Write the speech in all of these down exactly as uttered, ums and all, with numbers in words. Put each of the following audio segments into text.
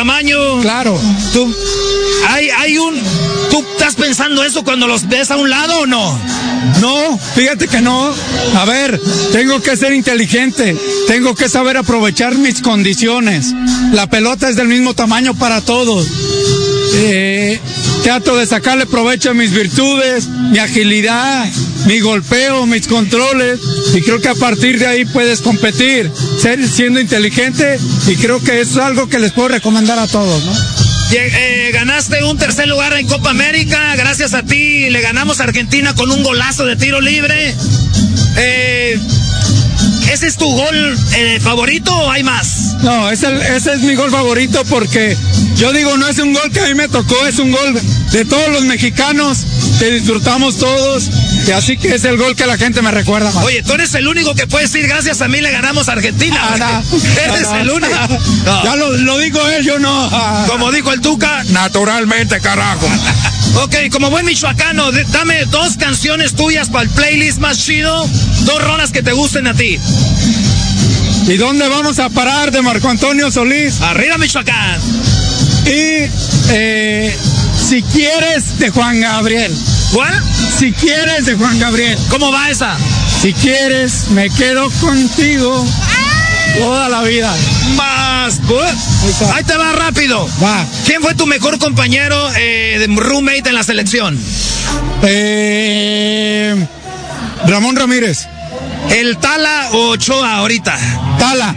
tamaño. Claro. Tú, hay, hay un... ¿Tú estás pensando eso cuando los ves a un lado o no? No, fíjate que no. A ver, tengo que ser inteligente. Tengo que saber aprovechar mis condiciones. La pelota es del mismo tamaño para todos. Eh, trato de sacarle provecho a mis virtudes, mi agilidad, mi golpeo, mis controles, y creo que a partir de ahí puedes competir, ser, siendo inteligente, y creo que eso es algo que les puedo recomendar a todos, ¿no? Eh, ganaste un tercer lugar en Copa América, gracias a ti le ganamos a Argentina con un golazo de tiro libre. Eh, ¿Ese es tu gol eh, favorito o hay más? No, ese, ese es mi gol favorito porque yo digo, no es un gol que a mí me tocó, es un gol de todos los mexicanos, que disfrutamos todos, y así que es el gol que la gente me recuerda más. Oye, tú eres el único que puede decir, gracias a mí le ganamos a Argentina. Ah, no, eres no, el único. No. Ya lo, lo digo él, yo no. Como dijo el Tuca, naturalmente, carajo. Ok, como buen michoacano, dame dos canciones tuyas para el playlist más chido, dos rolas que te gusten a ti. ¿Y dónde vamos a parar? De Marco Antonio Solís. Arriba Michoacán. Y eh, Si Quieres, de Juan Gabriel. ¿Cuál? Si Quieres, de Juan Gabriel. ¿Cómo va esa? Si quieres, me quedo contigo toda la vida. Más, ahí te va rápido. Va. ¿Quién fue tu mejor compañero eh, de roommate en la selección? Eh, Ramón Ramírez. ¿El Tala o Ochoa ahorita? Tala.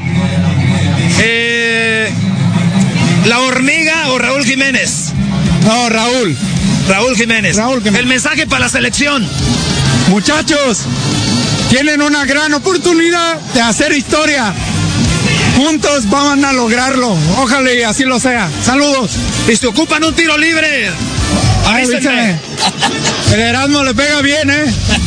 Eh, ¿La Hormiga o Raúl Jiménez? No, Raúl. Raúl Jiménez. Raúl Jiménez. El mensaje para la selección. Muchachos, tienen una gran oportunidad de hacer historia. Juntos van a lograrlo. Ojalá y así lo sea. Saludos. Y se ocupan un tiro libre. Avísenme. El Erasmo le pega bien, ¿eh?